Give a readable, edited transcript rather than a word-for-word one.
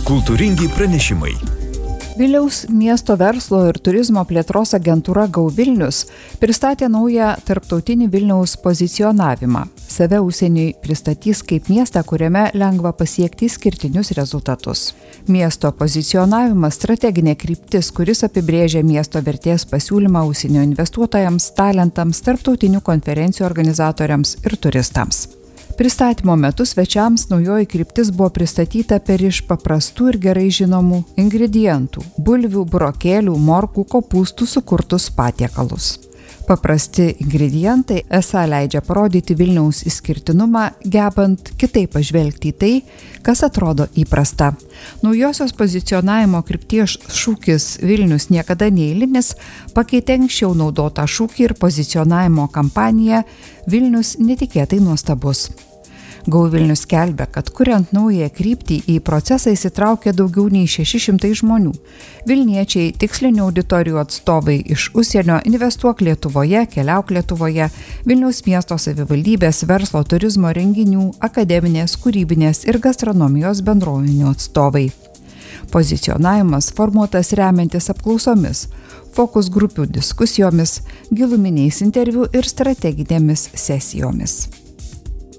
Kultūringi pranešimai. Vilniaus miesto verslo ir turizmo plėtros agentūra GO Vilnius pristatė naują tarptautinį Vilniaus pozicionavimą. Save užsieniui pristatys kaip miestą, kuriame lengva pasiekti išskirtinius rezultatus. Miesto pozicionavimas strateginė kryptis, kuris apibrėžia miesto vertės pasiūlymą užsienio investuotojams, talentams, tarptautinių konferencijų organizatoriams ir turistams. Pristatymo metu svečiams naujoji kryptis buvo pristatyta per iš paprastų ir gerai žinomų ingredientų – bulvių, burokėlių, morkų, kopūstų sukurtus patiekalus. Paprasti ingredientai esą leidžia parodyti Vilniaus išskirtinumą, gebant kitaip pažvelgti į tai, kas atrodo įprasta. Naujosios pozicionavimo krypties šūkis Vilnius niekada neeilinis pakeitė anksčiau naudotą šūkį ir pozicionavimo kampaniją Vilnius netikėtai nuostabus. GO Vilnius skelbia, kad kuriant naują kryptį į procesą įsitraukė daugiau nei 600 žmonių. Vilniečiai, tikslinių auditorijų atstovai iš užsienio, Investuok Lietuvoje, Keliauk Lietuvoje, Vilniaus miesto savivaldybės, verslo, turizmo renginių, akademinės, kūrybinės ir gastronomijos bendruomenių atstovai. Pozicionavimas formuotas remiantis apklausomis, fokus grupių diskusijomis, giluminiais interviu ir strateginėmis sesijomis.